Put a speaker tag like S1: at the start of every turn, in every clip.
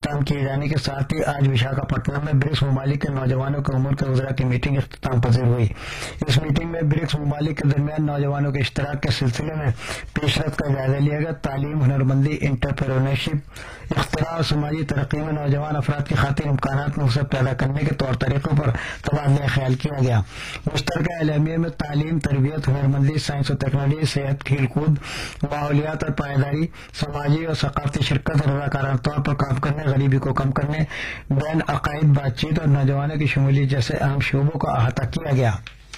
S1: اختتام کیے جانے کے ساتھ ہی آج وشاکھاپٹنم میں برکس ممالک کے نوجوانوں کے امور کے وزراء کی میٹنگ اختتام پذیر ہوئی۔ اس میٹنگ میں برکس ممالک کے درمیان نوجوانوں کے اشتراک کے سلسلے میں پیش رفت کا جائزہ لیا گیا۔ تعلیم، ہنرمندی، انٹرپرینیورشپ، اختراع اور سماجی ترقی میں نوجوان افراد کی خاطر امکانات میں وسعت پیدا کرنے کے طور طریقوں پر تبادلہ خیال کیا گیا۔ مشترکہ اعلامیہ میں تعلیم، تربیت، ہنرمندی، سائنس و ٹیکنالوجی، صحت، کھیل کود، ماحولیات اور پائیداری، سماجی اور ثقافتی شرکت اور رضاکارانہ طور پر کام کرنے، غریبی کو کم کرنے، بین عقائد بات چیت اور نوجوانوں کی شمولیت جیسے اہم شعبوں کا احاطہ کیا گیا۔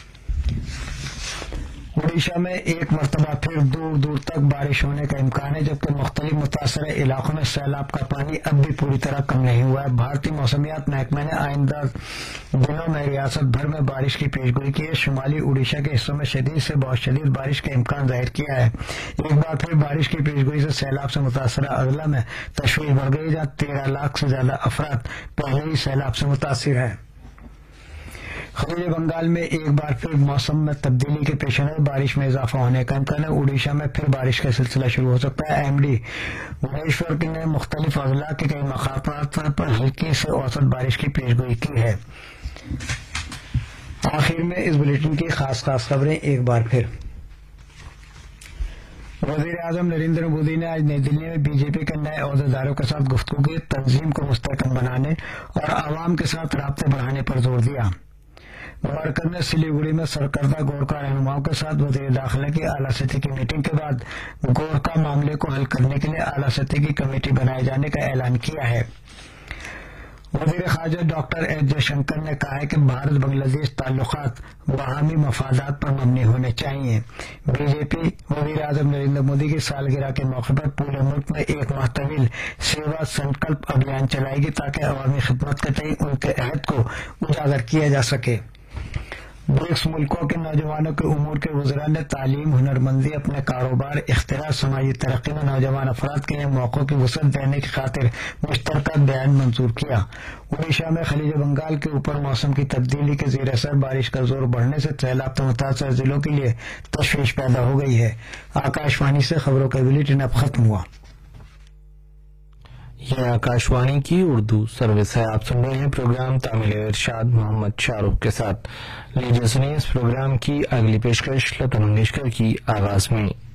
S1: اڈیشہ میں ایک مرتبہ پھر دور دور تک بارش ہونے کا امکان ہے، جبکہ مختلف متاثرہ علاقوں میں سیلاب کا پانی اب بھی پوری طرح کم نہیں ہوا ہے۔ بھارتی موسمیات محکمہ نے آئندہ دنوں میں ریاست بھر میں بارش کی پیشگوئی کی ہے۔ شمالی اڈیشہ کے حصوں میں شدید سے بہت شدید بارش کا امکان ظاہر کیا ہے۔ ایک بار پھر بارش کی پیشگوئی سے سیلاب سے متاثرہ اضلاع میں تشویش بڑھ گئی، جہاں 13 لاکھ سے زیادہ افراد پہلے ہی سیلاب سے متاثر ہیں۔ خلیج بنگال میں ایک بار پھر موسم میں تبدیلی کے پیش نظر بارش میں اضافہ ہونے کا امکان ہے۔ اڈیشہ میں پھر بارش کا سلسلہ شروع ہو سکتا ہے۔ ایم ڈی بھونیشور نے مختلف اضلاع کے کئی مقامات پر ہلکی سے اوسط بارش کی پیشگوئی کی ہے۔ آخر میں اس بلیٹن کی خاص خبریں ایک بار پھر۔ وزیر اعظم نریندر مودی نے آج نئی دلی میں بی جے پی کے نئے عہدیداروں کے ساتھ گفتگو کی، تنظیم کو مستحکم بنانے اور عوام کے ساتھ رابطے بڑھانے پر زور دیا۔ مرکز میں سلیگوڑی میں سرکردہ گورکھا رہنماؤں کے ساتھ وزیر داخلہ کی اعلیٰ سطح کی میٹنگ کے بعد گورکھا معاملے کو حل کرنے کے لیے اعلیٰ سطح کی کمیٹی بنائے جانے کا اعلان کیا ہے۔ وزیر خارجہ ڈاکٹر ایس جے شنکر نے کہا ہے کہ بھارت بنگلہ دیش تعلقات باہمی مفادات پر مبنی ہونے چاہیے۔ بی جے پی وزیر اعظم نریندر مودی کی سالگرہ کے موقع پر پورے ملک میں ایک ماہ طویل سیوا سنکلپ ابھیان چلائے گی تاکہ عوامی خدمت کے تئیں ان کے عہد کو اجاگر کیا جا سکے۔ برکس ملکوں کے نوجوانوں کے امور کے وزراء نے تعلیم، ہنرمندی، اپنے کاروبار، اختراع، سماجی ترقی میں نوجوان افراد کے لیے موقعوں کی وسعت دینے کی خاطر مشترکہ بیان منظور کیا۔ اڈیشہ میں خلیج بنگال کے اوپر موسم کی تبدیلی کے زیر اثر بارش کا زور بڑھنے سے سیلاب سے متاثرہ ضلعوں کے لیے تشویش پیدا ہو گئی ہے۔ آکاش وانی سے خبروں کا بلیٹن اب ختم ہوا۔
S2: یہ آکاش وانی کی اردو سروس ہے۔ آپ سن رہے ہیں پروگرام تامل ارشاد محمد شاہ رخ کے ساتھ۔ لیجیے سنیے اس پروگرام کی اگلی پیشکش لتا منگیشکر کی آواز میں۔